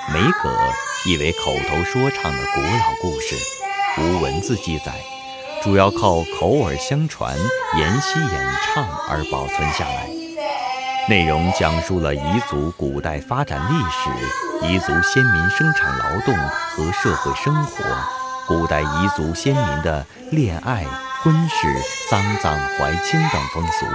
梅葛亦为口头说唱的古老故事，无文字记载，主要靠口耳相传、沿袭演唱而保存下来。内容讲述了彝族古代发展历史、彝族先民生产劳动和社会生活、古代彝族先民的恋爱、婚事、丧葬、怀亲等风俗。